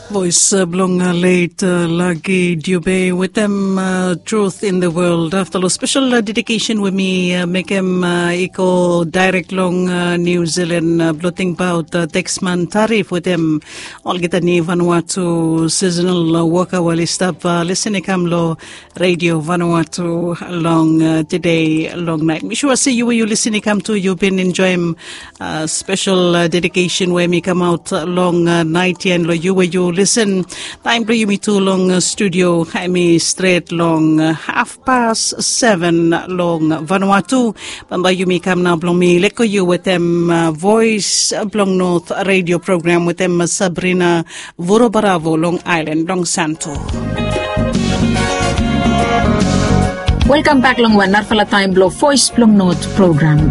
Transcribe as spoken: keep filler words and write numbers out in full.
Voice uh, belong uh, late uh, lagi Dube with them uh, truth in the world. After a special uh, dedication with me uh, make him uh, eco direct long uh, New Zealand uh, blotting about uh, Texman Tarif with them all get a ni Vanuatu seasonal uh, worker while stop uh, listening kamlo radio Vanuatu along uh, today long night. Me sure see you where you listening come to you've been enjoying uh, special uh, dedication where me come out uh, long uh, night and lo you where you listen. Time bring me too long uh, studio. I me straight long uh, half past seven long Vanuatu. Bamba you me come now blong me leko you with them uh, voice uh, blong North radio program with them uh, Sabrina Vorobaravo Long Island Long Santo. Welcome back long one Narfala time blow voice blong North program.